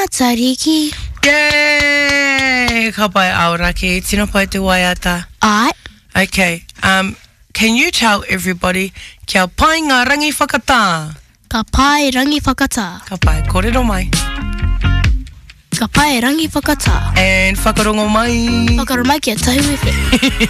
Tariki. Yay! Ka pai auraki, tino pai te waiata. Ai. Okay, can you tell everybody kia pai ngā rangi whakatā? Ka pai rangi whakatā. Ka pai kōrero mai. Ka pai rangi whakatā. And whakarongo mai. Whakarongo mai kia tahu e whi.